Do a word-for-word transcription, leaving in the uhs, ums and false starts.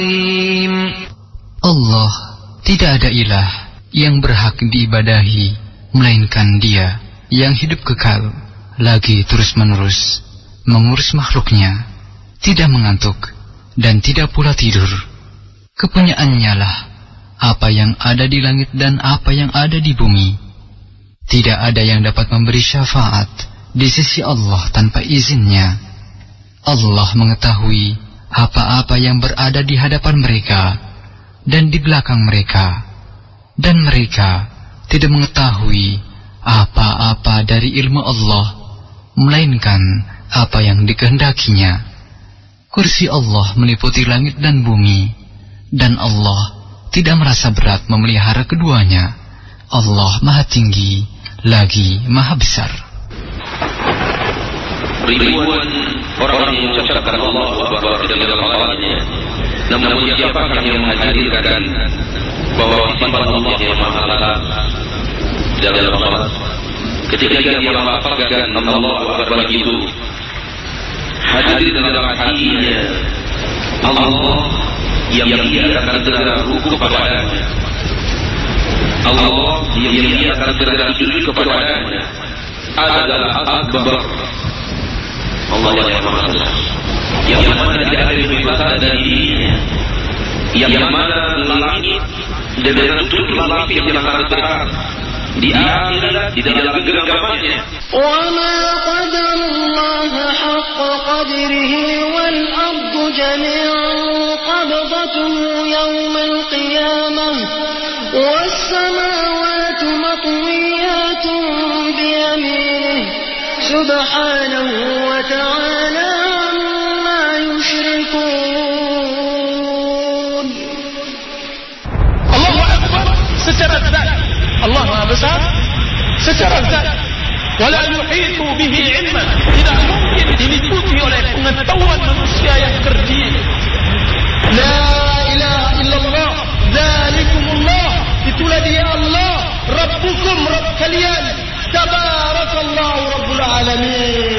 Allah, tidak ada ilah yang berhak diibadahi melainkan Dia yang hidup kekal, lagi terus-menerus mengurus makhluknya, tidak mengantuk dan tidak pula tidur. Kepunyaannya lah apa yang ada di langit dan apa yang ada di bumi. Tidak ada yang dapat memberi syafaat di sisi Allah tanpa izinnya. Allah mengetahui apa-apa yang berada di hadapan mereka dan di belakang mereka, dan mereka tidak mengetahui apa-apa dari ilmu Allah melainkan apa yang dikehendakinya. Kursi Allah meliputi langit dan bumi, dan Allah tidak merasa berat memelihara keduanya. Allah Maha Tinggi lagi Maha Besar. Ribuan orang mengucapkan Allahu Akbar di dalam salatnya, namun siapakah yang menghadirkan bahwa sifat Allah yang Maha Esa di dalam salat? Ketika dia melafazkan Allahu Akbar itu, hadir dalam hatinya Allah yang dia akan terharu kepadanya, Allah yang dia akan terharu kepadanya adalah Akbar, Allah yang Maha Esa, yang mana tidak ada yang besar dari dirinya, yang mana langit dengan tutup lapis yang sangat besar di akhirat, di dalam genggamannya. Wa ma qadarullaha haqqa qadrihi wal ardu jami'an qabdatuhu yawmal qiyamah was samawati matwiyatun bi yaminihi subhanahu wa ta'ala amma yushrikun. Allahu Akbar secara zat, Allah Maha Besar secara zat, wala yuhitu bihi ilman, tidak mungkin diliputi oleh pengetahuan manusia yang kerdil. La ilaha illallah, dzalikumullah, itulah dia Allah, Rabbukum, Rabb kalian, tabarakallahu Rabbul Alamin.